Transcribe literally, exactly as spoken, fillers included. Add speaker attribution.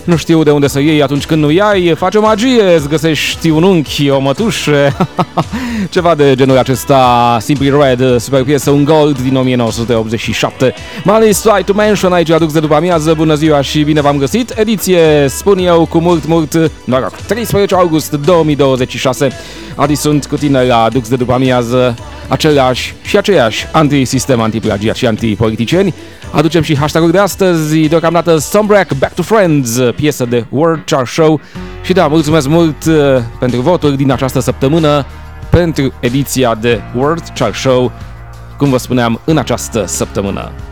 Speaker 1: Nu știu de unde să iei atunci când nu iai, faci o magie, îți găsești un unchi, o mătușă, ceva de genul acesta. Simply Red, super piesă, un gold din nouăsprezece optzeci și șapte. Malice Try to Mention aici la Dux de după amiază. Bună ziua și bine v-am găsit. Ediție, spun eu, cu mult, mult noroc. treisprezece august două mii douăzeci și șase. Adi sunt cu tine la Dux de după amiază, același și aceeași anti-sistem, anti-plagiat și anti-politicieni. Aducem și hashtag-ul de astăzi, deocamdată Stombrack, Back to Friends, piesă de World Chart Show. Și da, mulțumesc mult uh, pentru voturi din această săptămână, pentru ediția de World Chart Show, cum vă spuneam, în această săptămână.